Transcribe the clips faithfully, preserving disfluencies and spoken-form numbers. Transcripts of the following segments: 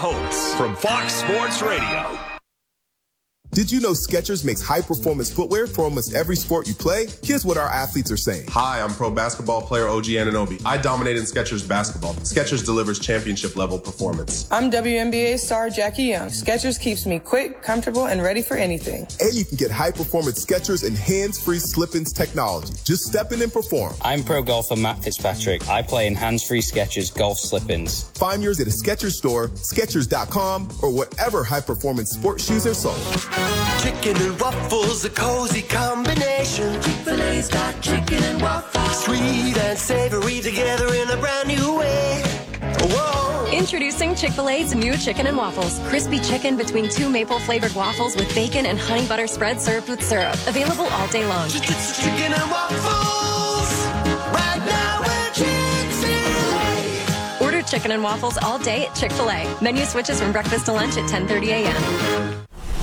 Holtz from Fox Sports Radio. Did you know Skechers makes high-performance footwear for almost every sport you play? Here's what our athletes are saying. Hi, I'm pro basketball player O G Anunoby. I dominate in Skechers basketball. Skechers delivers championship-level performance. I'm W N B A star Jackie Young. Skechers keeps me quick, comfortable, and ready for anything. And you can get high-performance Skechers and hands-free slip-ins technology. Just step in and perform. I'm pro golfer Matt Fitzpatrick. I play in hands-free Skechers golf slip-ins. Find yours at a Skechers store, Skechers dot com, or whatever high-performance sports shoes are sold. Chicken and waffles, a cozy combination. Chick-fil-A's got chicken and waffles. Sweet and savory together in a brand new way. Whoa. Introducing Chick-fil-A's new chicken and waffles. Crispy chicken between two maple-flavored waffles with bacon and honey butter spread served with syrup. Available all day long. Chicken and waffles. Right now at Chick-fil-A. Order chicken and waffles all day at Chick-fil-A. Menu switches from breakfast to lunch at ten thirty a.m.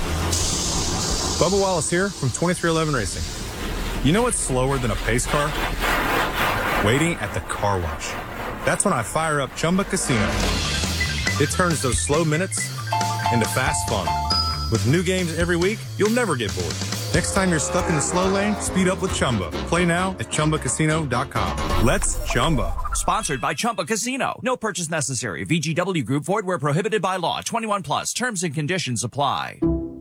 Bubba Wallace here from twenty-three eleven Racing. You know what's slower than a pace car? Waiting at the car wash. That's when I fire up Chumba Casino. It turns those slow minutes into fast fun. With new games every week, you'll never get bored. Next time you're stuck in the slow lane, speed up with Chumba. Play now at Chumba Casino dot com. Let's Chumba. Sponsored by Chumba Casino. No purchase necessary. V G W Group. Void where prohibited by law. twenty-one plus. Terms and conditions apply.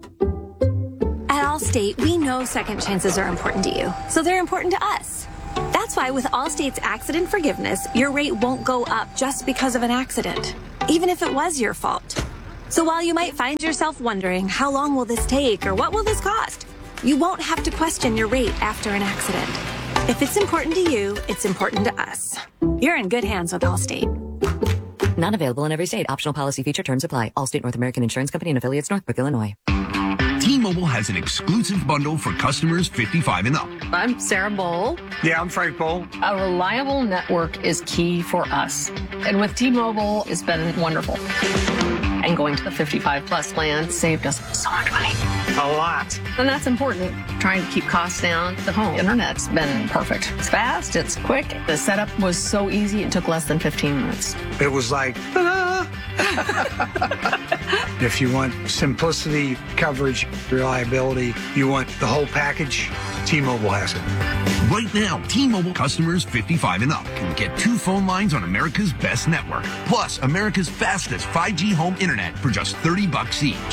At Allstate, we know second chances are important to you, so they're important to us. That's why with Allstate's accident forgiveness, your rate won't go up just because of an accident, even if it was your fault. So while you might find yourself wondering, how long will this take or what will this cost? You won't have to question your rate after an accident. If it's important to you, it's important to us. You're in good hands with Allstate. Not available in every state. Optional policy feature terms apply. Allstate North American Insurance Company and affiliates, Northbrook, Illinois. T-Mobile has an exclusive bundle for customers fifty-five and up. I'm Sarah Bowl. Yeah, I'm Frank Bowl. A reliable network is key for us. And with T-Mobile, it's been wonderful. And going to the fifty-five plus plan saved us so much money. A lot. And that's important. Trying to keep costs down. The home internet's been perfect. It's fast, it's quick. The setup was so easy, it took less than fifteen minutes. It was like, ta-da! If you want simplicity, coverage, reliability, you want the whole package, T-Mobile has it. Right now, T-Mobile customers fifty-five and up can get two phone lines on America's best network, plus America's fastest five G home internet for just thirty bucks each.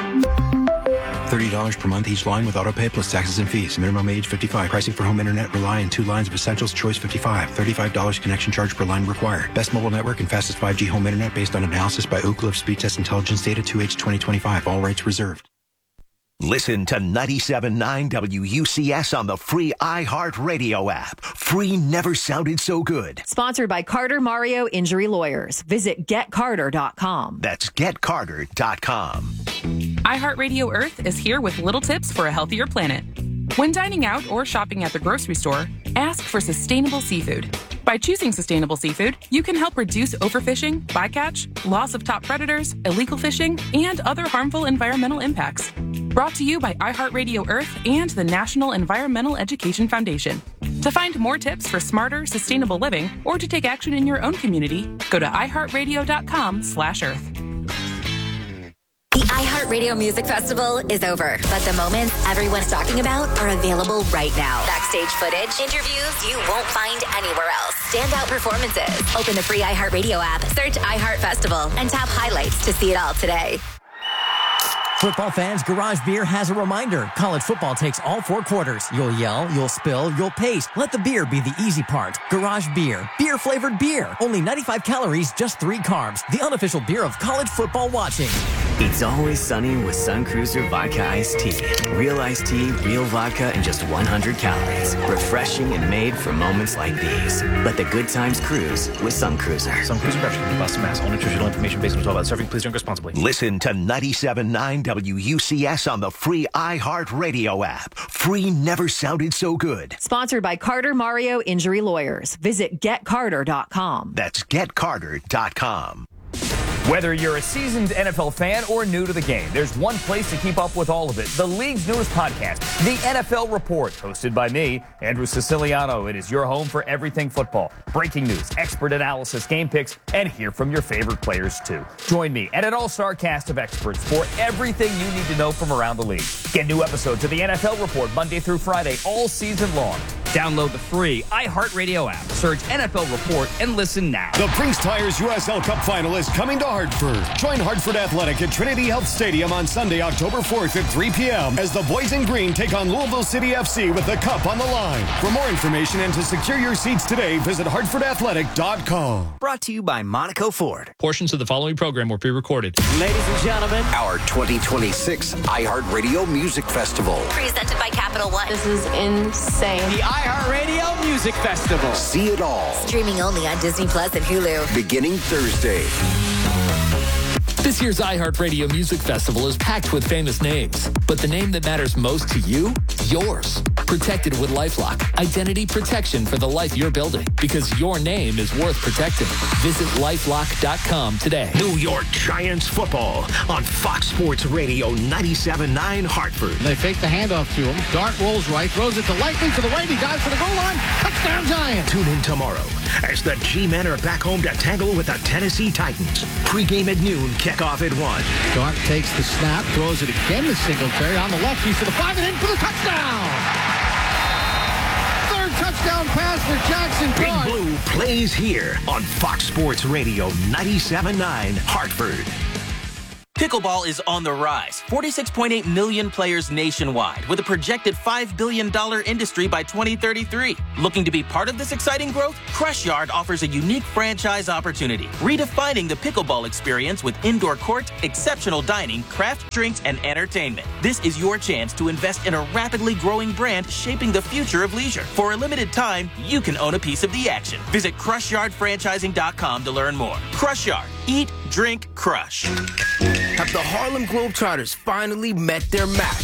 thirty dollars per month each line with autopay plus taxes and fees. Minimum age fifty-five. Pricing for home internet rely on two lines of Essentials Choice fifty-five. thirty-five dollars connection charge per line required. Best mobile network and fastest five G home internet based on analysis by Ookla of Speed Test Intelligence Data two H twenty twenty-five. All rights reserved. Listen to ninety-seven point nine W U C S on the free iHeartRadio app. Free never sounded so good. Sponsored by Carter Mario Injury Lawyers. Visit get carter dot com. That's get carter dot com. iHeartRadio Earth is here with little tips for a healthier planet. When dining out or shopping at the grocery store, ask for sustainable seafood. By choosing sustainable seafood, you can help reduce overfishing, bycatch, loss of top predators, illegal fishing, and other harmful environmental impacts. Brought to you by iHeartRadio Earth and the National Environmental Education Foundation. To find more tips for smarter, sustainable living, or to take action in your own community, go to i heart radio dot com slash earth. The iHeartRadio Music Festival is over, but the moments everyone's talking about are available right now. Backstage footage, interviews you won't find anywhere else. Standout performances. Open the free iHeartRadio app, search iHeart Festival, and tap highlights to see it all today. Football fans, Garage Beer has a reminder. College football takes all four quarters. You'll yell, you'll spill, you'll pace. Let the beer be the easy part. Garage Beer. Beer-flavored beer. Only ninety-five calories, just three carbs. The unofficial beer of college football watching. It's always sunny with Sun Cruiser Vodka Iced Tea. Real iced tea, real vodka, and just one hundred calories. Refreshing and made for moments like these. Let the good times cruise with Sun Cruiser. Sun Cruiser Beverage from Boston, Mass. All nutritional information based on twelve hours serving. Please drink responsibly. Listen to ninety-seven point nine W U C S on the free iHeartRadio app. Free never sounded so good. Sponsored by Carter Mario Injury Lawyers. Visit get carter dot com. That's get carter dot com. Whether you're a seasoned N F L fan or new to the game, there's one place to keep up with all of it. The league's newest podcast, The N F L Report, hosted by me, Andrew Siciliano. It is your home for everything football. Breaking news, expert analysis, game picks, and hear from your favorite players, too. Join me and an all-star cast of experts for everything you need to know from around the league. Get new episodes of The N F L Report Monday through Friday, all season long. Download the free iHeartRadio app. Search N F L Report and listen now. The Brinks Tires U S L Cup Final is coming to Hartford. Join Hartford Athletic at Trinity Health Stadium on Sunday, October fourth at three p.m. as the Boys in Green take on Louisville City F C with the Cup on the line. For more information and to secure your seats today, visit hartford athletic dot com. Brought to you by Monaco Ford. Portions of the following program were pre-recorded. Ladies and gentlemen, our twenty twenty-six iHeartRadio Music Festival. Presented by Capital One. This is insane. The iHeartRadio Music Festival. See it all. Streaming only on Disney Plus and Hulu. Beginning Thursday. This year's iHeartRadio Music Festival is packed with famous names, but the name that matters most to you? Yours. Protected with LifeLock. Identity protection for the life you're building, because your name is worth protecting. Visit lifelock dot com today. New York Giants football on Fox Sports Radio ninety-seven point nine Hartford. They fake the handoff to him. Dart rolls right, throws it to Likely to the right. He dives for the goal line. Touchdown Giants. Tune in tomorrow as the G-Men are back home to tangle with the Tennessee Titans. Pre-game at noon, kickoff at one. Dart takes the snap, throws it again to Singletary on the left. He's to the five and in for the touchdown. Third touchdown pass for Jackson Dart. Big Blue plays here on Fox Sports Radio ninety-seven point nine Hartford. Pickleball is on the rise. forty-six point eight million players nationwide, with a projected five billion dollars industry by twenty thirty-three. Looking to be part of this exciting growth? Crush Yard offers a unique franchise opportunity, redefining the pickleball experience with indoor court, exceptional dining, craft drinks, and entertainment. This is your chance to invest in a rapidly growing brand shaping the future of leisure. For a limited time, you can own a piece of the action. Visit crush yard franchising dot com to learn more. Crush Yard. Eat, drink, crush. Have the Harlem Globetrotters finally met their match?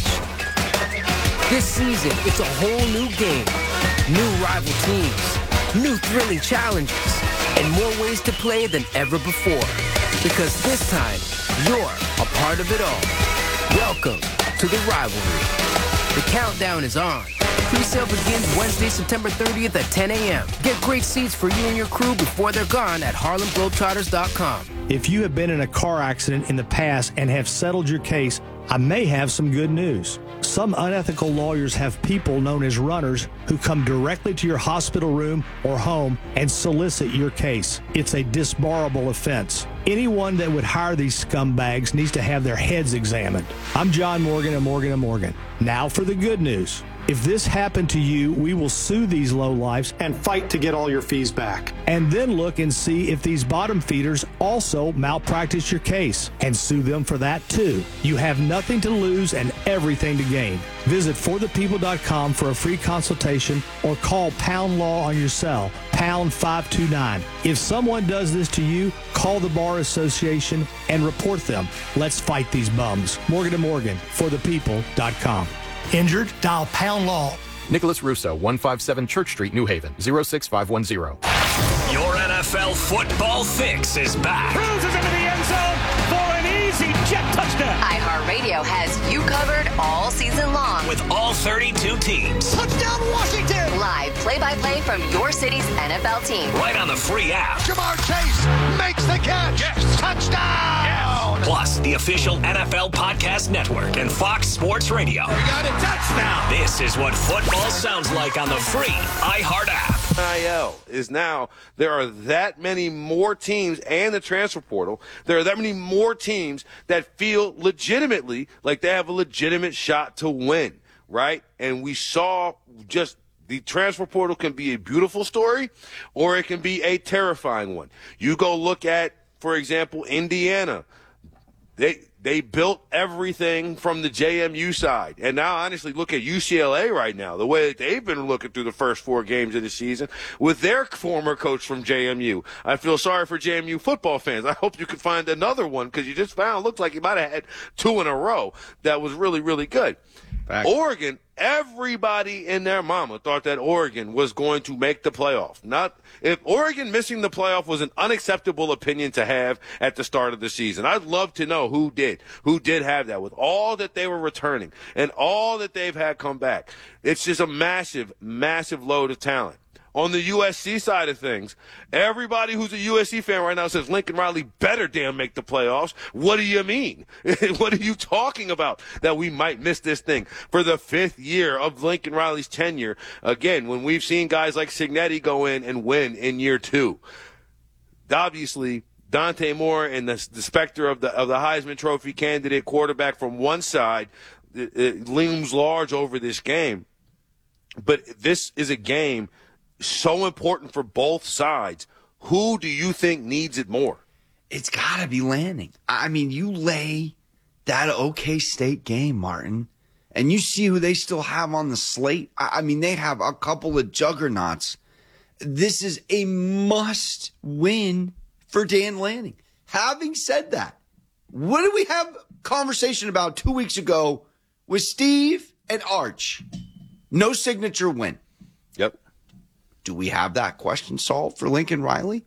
This season, it's a whole new game. New rival teams, new thrilling challenges, and more ways to play than ever before. Because this time, you're a part of it all. Welcome to the rivalry. The countdown is on. Pre-sale begins Wednesday, September thirtieth at ten a.m. Get great seats for you and your crew before they're gone at harlem globetrotters dot com. If you have been in a car accident in the past and have settled your case, I may have some good news. Some unethical lawyers have people known as runners who come directly to your hospital room or home and solicit your case. It's a disbarable offense. Anyone that would hire these scumbags needs to have their heads examined. I'm John Morgan of Morgan and Morgan. Now for the good news. If this happened to you, we will sue these lowlifes and fight to get all your fees back. And then look and see if these bottom feeders also malpractice your case and sue them for that too. You have nothing to lose and everything to gain. Visit for the people dot com for a free consultation or call Pound Law on your cell, pound five two nine. If someone does this to you, call the Bar Association and report them. Let's fight these bums. Morgan and Morgan, for the people dot com. Injured? Dial Pound Law. Nicholas Russo, one fifty-seven Church Street, New Haven, zero six five one zero. Your N F L football fix is back. Cruises into the end zone for an easy jet touchdown. iHeartRadio has you covered all season long. With all thirty-two teams. Touchdown Washington. Live play-by-play from your city's N F L team. Right on the free app. Ja'Marr Chase makes the catch. Yes. Touchdown. Yes. Plus, the official N F L Podcast Network and Fox Sports Radio. We got a touchdown. This is what football sounds like on the free iHeart app. N I L is now, there are that many more teams and the transfer portal. There are that many more teams that feel legitimately like they have a legitimate shot to win, right? And we saw just the transfer portal can be a beautiful story or it can be a terrifying one. You go look at, for example, Indiana. They they built everything from the J M U side. And now, honestly, look at U C L A right now, the way that they've been looking through the first four games of the season with their former coach from J M U. I feel sorry for J M U football fans. I hope you could find another one because you just found, looked like you might have had two in a row that was really, really good. Back. Oregon, everybody and their mama thought that Oregon was going to make the playoff. Not if Oregon missing the playoff was an unacceptable opinion to have at the start of the season. I'd love to know who did, who did have that with all that they were returning and all that they've had come back. It's just a massive, massive load of talent. On the U S C side of things, everybody who's a U S C fan right now says Lincoln Riley better damn make the playoffs. What do you mean? What are you talking about that we might miss this thing? For the fifth year of Lincoln Riley's tenure, again, when we've seen guys like Cignetti go in and win in year two, obviously Dante Moore and the, the specter of the, of the Heisman Trophy candidate quarterback from one side it, it looms large over this game. But this is a game so important for both sides. Who do you think needs it more? It's got to be Lanning. I mean, you lay that OK State game, Martin, and you see who they still have on the slate. I mean, they have a couple of juggernauts. This is a must win for Dan Lanning. Having said that, what did we have conversation about two weeks ago with Steve and Arch? No signature win. Yep. Do we have that question solved for Lincoln Riley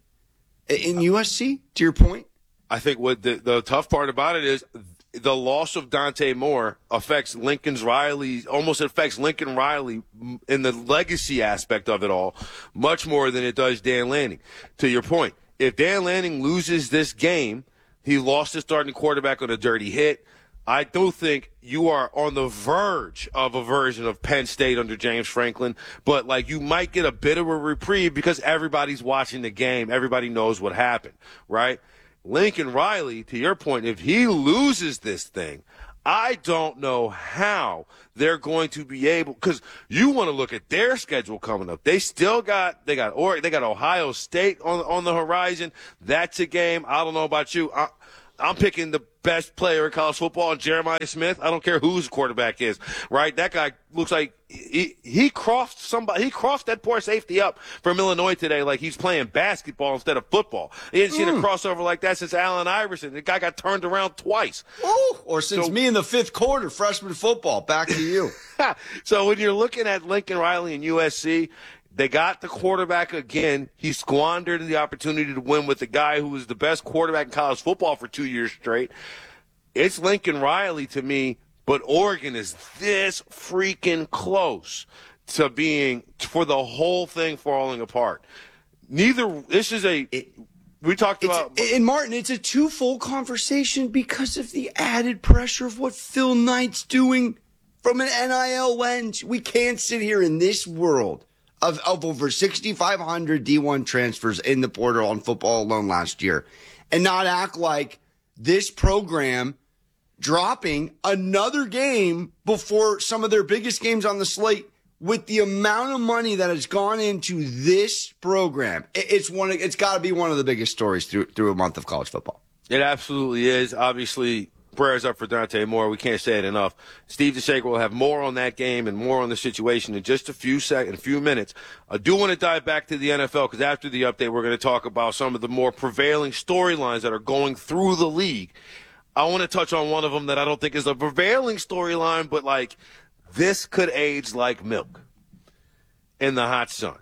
in U S C, to your point? I think what the, the tough part about it is the loss of Dante Moore affects Lincoln's Riley, almost affects Lincoln Riley in the legacy aspect of it all, much more than it does Dan Lanning. To your point, if Dan Lanning loses this game, he lost his starting quarterback on a dirty hit. I do think you are on the verge of a version of Penn State under James Franklin, but like you might get a bit of a reprieve because everybody's watching the game. Everybody knows what happened, right? Lincoln Riley, to your point, if he loses this thing, I don't know how they're going to be able, because you want to look at their schedule coming up. They still got, they got Oregon, they got Ohio State on, on the horizon. That's a game. I don't know about you. I, I'm picking the best player in college football, Jeremiah Smith. I don't care whose quarterback is, right? That guy looks like he, he crossed somebody. He crossed that poor safety up from Illinois today like he's playing basketball instead of football. He hadn't mm. seen a crossover like that since Allen Iverson. The guy got turned around twice. Ooh, or since so, me in the fifth quarter, freshman football. Back to you. So when you're looking at Lincoln Riley and U S C, they got the quarterback again. He squandered the opportunity to win with the guy who was the best quarterback in college football for two years straight. It's Lincoln Riley to me, but Oregon is this freaking close to being, for the whole thing falling apart. Neither, this is a, it, we talked about. And Martin, it's a twofold conversation because of the added pressure of what Phil Knight's doing from an N I L lens. We can't sit here in this world Of, of over sixty-five hundred D one transfers in the portal on football alone last year, and not act like this program dropping another game before some of their biggest games on the slate with the amount of money that has gone into this program. It's one. It's got to be one of the biggest stories through through a month of college football. It absolutely is. Obviously, prayers up for Dante Moore. We can't say it enough. Steve DeShaker will have more on that game and more on the situation in just a few seconds, a few minutes. I do want to dive back to the N F L because after the update, we're going to talk about some of the more prevailing storylines that are going through the league. I want to touch on one of them that I don't think is a prevailing storyline, but like this could age like milk in the hot sun.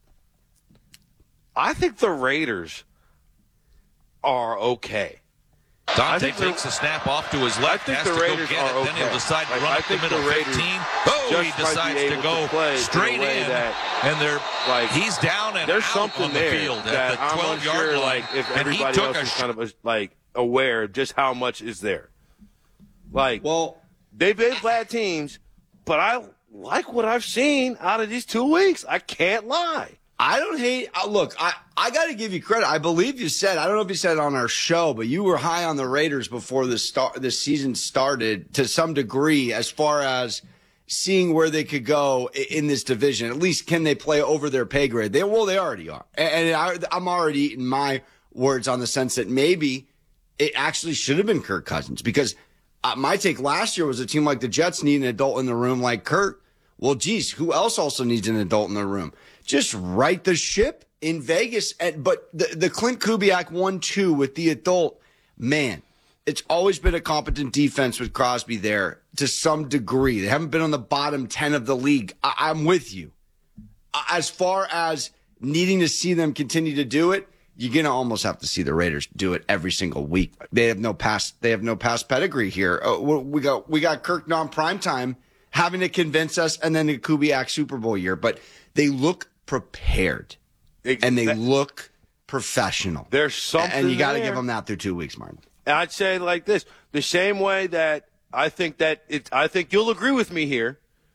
I think the Raiders are okay. Dante takes a snap off to his left, has to Raiders go get it, okay. then he'll decide to like, run I up the middle, the fifteen. Oh, he decides to go to straight in, in that, and they're like he's down and there's out something on the there field that at the I'm twelve-yard unsure, line. like, if and everybody he took else a is sh- kind of like aware of just how much is there. Like, well, they've been bad teams, but I like what I've seen out of these two weeks. I can't lie. I don't hate – look, I, I got to give you credit. I believe you said – I don't know if you said it on our show, but you were high on the Raiders before the start, the season started to some degree as far as seeing where they could go in this division. At least can they play over their pay grade? They Well, they already are. And I, I'm already eating my words on the sense that maybe it actually should have been Kirk Cousins because uh, my take last year was a team like the Jets need an adult in the room like Kirk. Well, geez, who else also needs an adult in the room? Just right the ship in Vegas. And, but the, the Clint Kubiak one two with the adult, man, it's always been a competent defense with Crosby there to some degree. They haven't been on the bottom ten of the league. I- I'm with you. As far as needing to see them continue to do it, you're going to almost have to see the Raiders do it every single week. They have no past, they have no past pedigree here. Uh, we got, we got Kirk non primetime having to convince us, and then the Kubiak Super Bowl year, but they look prepared and they look professional. There's something and you got to there. give them that through two weeks, Martin. I'd say like this, the same way that I think that it, I think you'll agree with me here.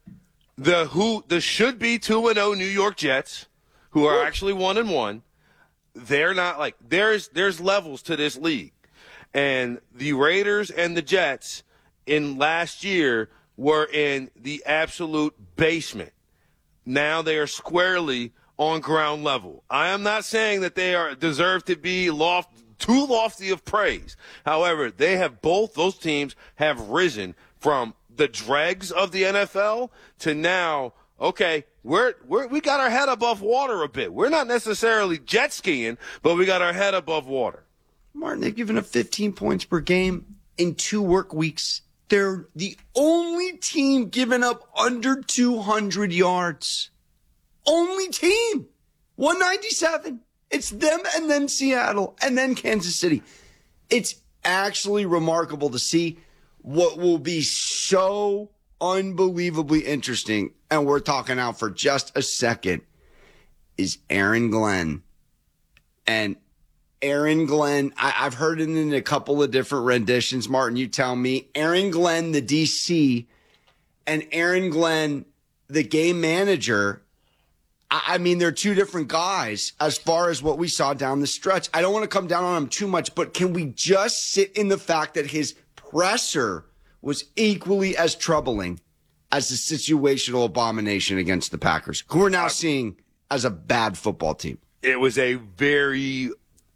The who, the should be two and oh New York Jets, who are actually one and one. They're not like there's there's levels to this league, and the Raiders and the Jets in last year were in the absolute basement. Now they are squarely on ground level. I am not saying that they are deserve to be loft too lofty of praise. However, they have both those teams have risen from the dregs of the N F L to now. Okay, we're, we're, we got our head above water a bit. We're not necessarily jet skiing, but we got our head above water. Martin, they've given up fifteen points per game in two work weeks. They're the only team giving up under two hundred yards. Only team. one ninety-seven. It's them and then Seattle and then Kansas City. It's actually remarkable to see. What will be so unbelievably interesting, and we're talking out for just a second, is Aaron Glenn. And Aaron Glenn, I, I've heard it in a couple of different renditions. Martin, you tell me. Aaron Glenn, the D C, and Aaron Glenn, the game manager. I, I mean, they're two different guys as far as what we saw down the stretch. I don't want to come down on him too much, but can we just sit in the fact that his presser was equally as troubling as the situational abomination against the Packers, who we're now seeing as a bad football team? It was a very,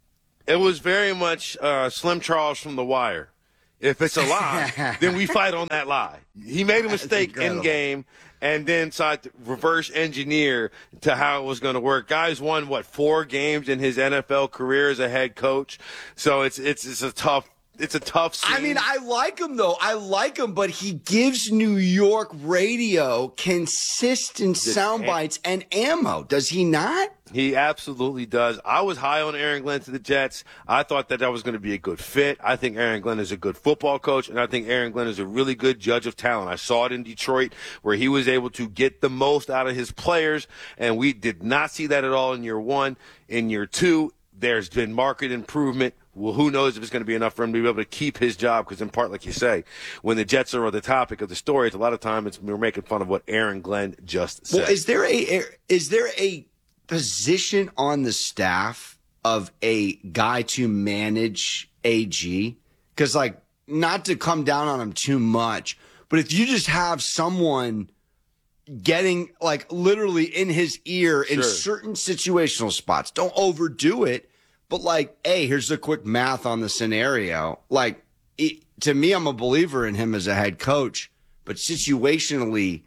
it was very much uh, Slim Charles from The Wire. If it's a lie, then we fight on that lie. He made a mistake in game and then tried to reverse engineer to how it was going to work. Guys won, what, four games in his N F L career as a head coach. So it's it's it's a tough It's a tough scene. I mean, I like him, though. I like him, but he gives New York radio consistent sound bites and ammo. Does he not? He absolutely does. I was high on Aaron Glenn to the Jets. I thought that that was going to be a good fit. I think Aaron Glenn is a good football coach, and I think Aaron Glenn is a really good judge of talent. I saw it in Detroit where he was able to get the most out of his players, and we did not see that at all in year one. In year two, there's been market improvement. Well, who knows if it's going to be enough for him to be able to keep his job? Because in part, like you say, when the Jets are the topic of the story, it's a lot of time it's we're making fun of what Aaron Glenn just said. Well, is there a is there a position on the staff of a guy to manage A G? Because, like, not to come down on him too much, but if you just have someone getting, like, literally in his ear in Sure. certain situational spots, don't overdo it. But, like, hey, here's the quick math on the scenario. Like, it, to me, I'm a believer in him as a head coach. But situationally,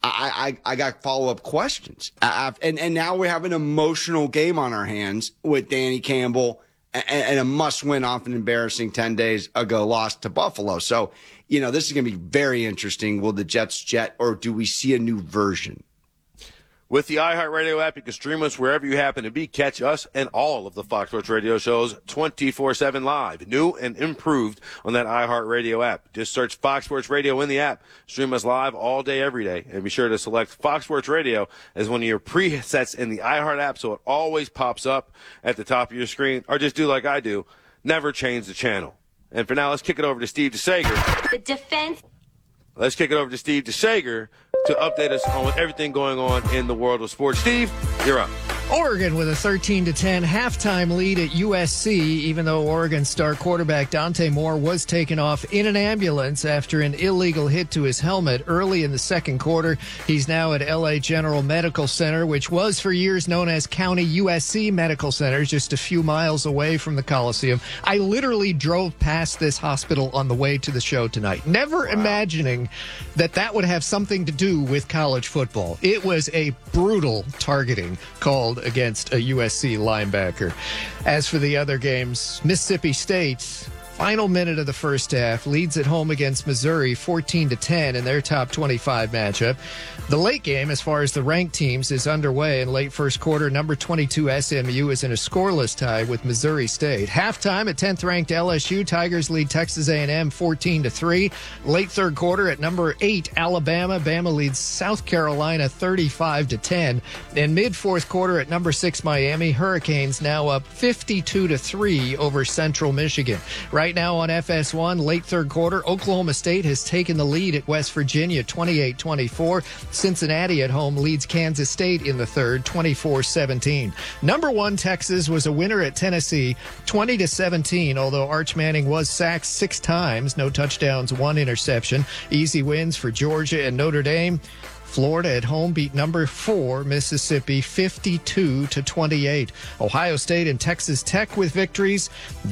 I I, I got follow-up questions. I, and, and now we have an emotional game on our hands with Danny Campbell and, and a must-win off an embarrassing ten days ago loss to Buffalo. So, you know, this is going to be very interesting. Will the Jets jet, or do we see a new version? With the iHeartRadio app, you can stream us wherever you happen to be. Catch us and all of the Fox Sports Radio shows twenty-four seven live, new and improved on that iHeartRadio app. Just search Fox Sports Radio in the app. Stream us live all day, every day. And be sure to select Fox Sports Radio as one of your presets in the iHeart app so it always pops up at the top of your screen. Or just do like I do, never change the channel. And for now, let's kick it over to Steve DeSager. The defense. Let's kick it over to Steve DeSager to update us on everything going on in the world of sports. Steve, you're up. Oregon with a thirteen to ten halftime lead at U S C, even though Oregon star quarterback Dante Moore was taken off in an ambulance after an illegal hit to his helmet early in the second quarter. He's now at L A General Medical Center, which was for years known as County U S C Medical Center, just a few miles away from the Coliseum. I literally drove past this hospital on the way to the show tonight, never wow. imagining that that would have something to do with college football. It was a brutal targeting called against a U S C linebacker. As for the other games, Mississippi State Final minute of the first half, leads at home against Missouri fourteen to ten in their top twenty-five matchup. The late game, as far as the ranked teams, is underway. In late first quarter, number twenty-two S M U is in a scoreless tie with Missouri State. Halftime at tenth ranked L S U, Tigers lead Texas A and M fourteen to three. Late third quarter at number eight Alabama, Bama leads South Carolina thirty-five to ten. In mid fourth quarter at number six Miami, Hurricanes now up fifty-two to three over Central Michigan. Right now on F S one, late third quarter, Oklahoma State has taken the lead at West Virginia twenty-eight twenty-four. Cincinnati at home leads Kansas State in the third twenty-four seventeen. Number one Texas was a winner at Tennessee twenty to seventeen, although Arch Manning was sacked six times, no touchdowns, one interception. Easy wins for Georgia and Notre Dame. Florida at home beat number four Mississippi fifty-two to twenty-eight. Ohio State and Texas Tech with victories.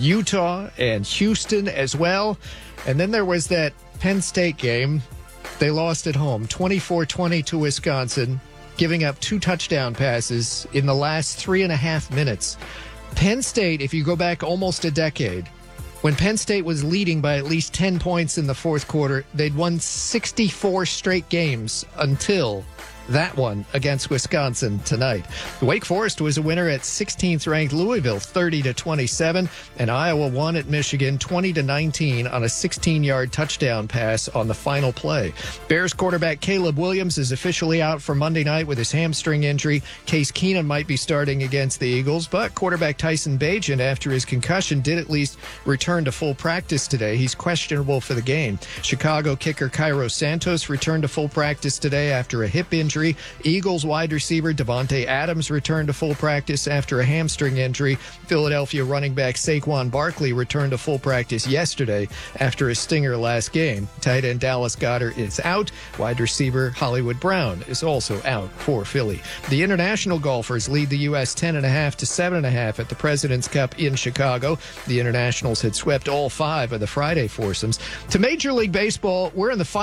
Utah and Houston as well. And then there was that Penn State game. They lost at home twenty-four twenty to Wisconsin, giving up two touchdown passes in the last three and a half minutes. Penn State, if you go back almost a decade, when Penn State was leading by at least ten points in the fourth quarter, they'd won sixty-four straight games until that one against Wisconsin tonight. Wake Forest was a winner at sixteenth ranked Louisville thirty to twenty-seven, and Iowa won at Michigan twenty to nineteen on a sixteen-yard touchdown pass on the final play. Bears quarterback Caleb Williams is officially out for Monday night with his hamstring injury. Case Keenum might be starting against the Eagles, but quarterback Tyson Bagent, after his concussion, did at least return to full practice today. He's questionable for the game. Chicago kicker Cairo Santos returned to full practice today after a hip injury. Eagles wide receiver Devontae Adams returned to full practice after a hamstring injury. Philadelphia running back Saquon Barkley returned to full practice yesterday after a stinger last game. Tight end Dallas Goedert is out. Wide receiver Hollywood Brown is also out for Philly. The international golfers lead the U S ten and a half to seven and a half at the President's Cup in Chicago. The internationals had swept all five of the Friday foursomes. To Major League Baseball, we're in the final